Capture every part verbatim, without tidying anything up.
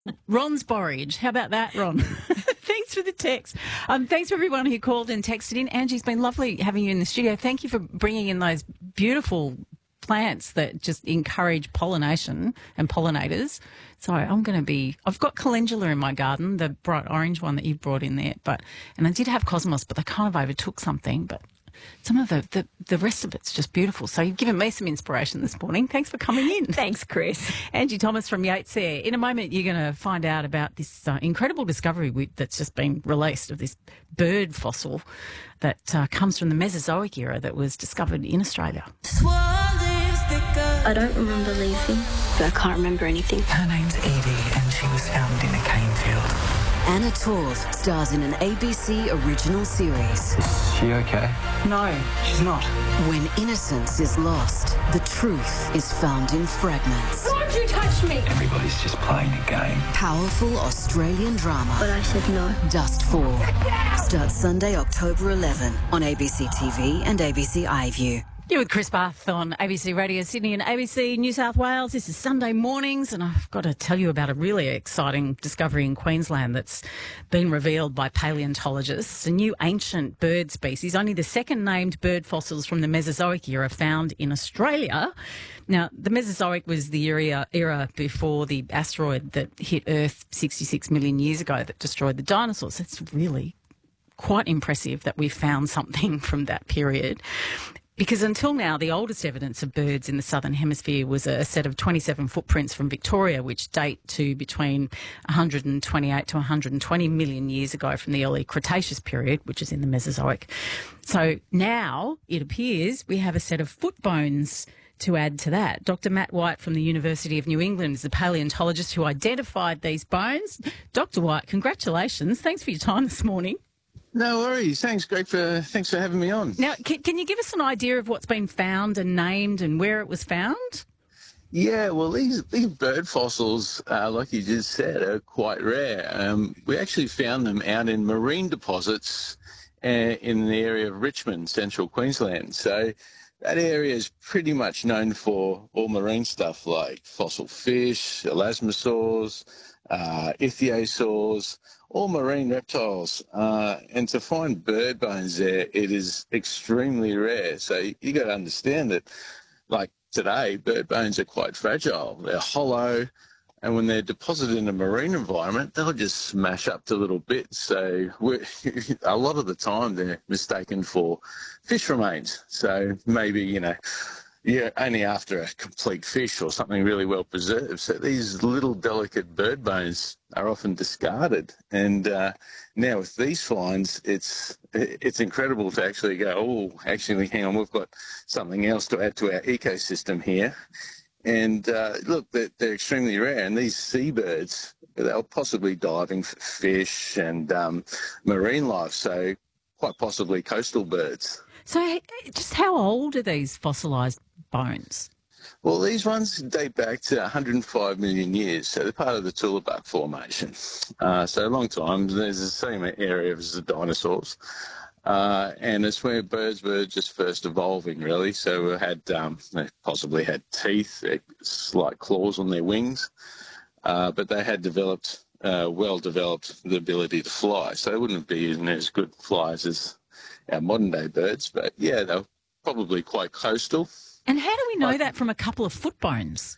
Ron's borage. How about that, Ron? Thanks for the text. Um, thanks for everyone who called and texted in. Angie, it's been lovely having you in the studio. Thank you for bringing in those beautiful plants that just encourage pollination and pollinators. So I'm going to be, I've got calendula in my garden, the bright orange one that you brought in there, but, and I did have cosmos, but they kind of overtook something, but some of the, the, the rest of it's just beautiful. So you've given me some inspiration this morning. Thanks for coming in. Thanks, Chris. Angie Thomas from Yates there. In a moment, you're going to find out about this uh, incredible discovery we, that's just been released of this bird fossil that uh, comes from the Mesozoic era that was discovered in Australia. I don't remember leaving, but I can't remember anything. Her name's Edie, and she was found in a cane field. Anna Torv stars in an A B C original series. Is she okay? No, she's not. When innocence is lost, the truth is found in fragments. Why'd you touch me? Everybody's just playing a game. Powerful Australian drama. But I said no. Dust Fall. Starts Sunday, October eleventh on A B C T V and A B C iView. You're with Chris Bath on A B C Radio Sydney and A B C New South Wales. This is Sunday mornings, and I've got to tell you about a really exciting discovery in Queensland that's been revealed by paleontologists. A new ancient bird species, only the second named bird fossils from the Mesozoic era found in Australia. Now, the Mesozoic was the era, era before the asteroid that hit Earth sixty-six million years ago that destroyed the dinosaurs. It's really quite impressive that we found something from that period. Because until now, the oldest evidence of birds in the Southern Hemisphere was a set of twenty-seven footprints from Victoria, which date to between one hundred twenty-eight to one hundred twenty million years ago from the early Cretaceous period, which is in the Mesozoic. So now, it appears, we have a set of foot bones to add to that. Doctor Matt White from the University of New England is the paleontologist who identified these bones. Doctor White, congratulations. Thanks for your time this morning. No worries. Thanks, Greg, for thanks for having me on. Now, can, can you give us an idea of what's been found and named and where it was found? Yeah, well, these these bird fossils, uh, like you just said, are quite rare. Um, we actually found them out in marine deposits uh, in the area of Richmond, central Queensland. So that area is pretty much known for all marine stuff like fossil fish, elasmosaurs, uh, ichthyosaurs, all marine reptiles, uh, and to find bird bones there, it is extremely rare. So you, you got to understand that, like today, bird bones are quite fragile. They're hollow, and when they're deposited in a marine environment, they'll just smash up to little bits. So we're, a lot of the time, they're mistaken for fish remains. So maybe, you know, yeah, only after a complete fish or something really well preserved. So these little delicate bird bones are often discarded. And uh, now with these finds, it's it's incredible to actually go, oh, actually, hang on, we've got something else to add to our ecosystem here. And uh, look, they're, they're extremely rare. And these seabirds, they're possibly diving for fish and um, marine life, so quite possibly coastal birds. So just how old are these fossilised bones? Well, these ones date back to one hundred five million years, so they're part of the Tulabuck Formation. Uh, so a long time. There's the same area as the dinosaurs. Uh, and it's where birds were just first evolving, really. So we had, um, they possibly had teeth, slight claws on their wings, uh, but they had developed, uh, well developed the ability to fly. So they wouldn't be as good flyers as our modern day birds, but yeah, they're probably quite coastal. And how do we know that from a couple of foot bones?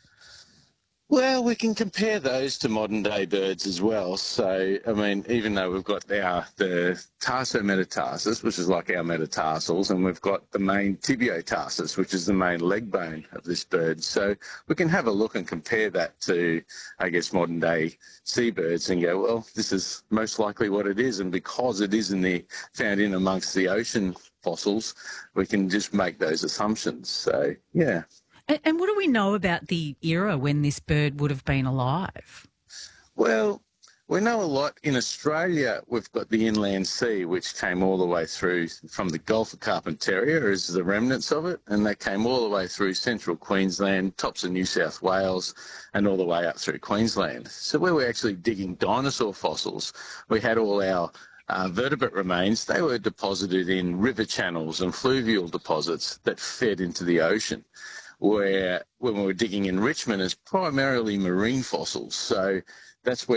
Well, we can compare those to modern day birds as well. So, I mean, even though we've got our the tarsometatarsus, which is like our metatarsals, and we've got the main tibiotarsus, which is the main leg bone of this bird. So we can have a look and compare that to, I guess, modern day seabirds and go, well, this is most likely what it is. And because it is in the found in amongst the ocean fossils, we can just make those assumptions. So, yeah. And, and what do we know about the era when this bird would have been alive? Well, we know a lot. In Australia, we've got the inland sea, which came all the way through from the Gulf of Carpentaria as the remnants of it, and that came all the way through central Queensland, tops of New South Wales, and all the way up through Queensland. So where we're actually digging dinosaur fossils, we had all our Uh, vertebrate remains. They were deposited in river channels and fluvial deposits that fed into the ocean, where when we were digging in Richmond, it's primarily marine fossils. So that's where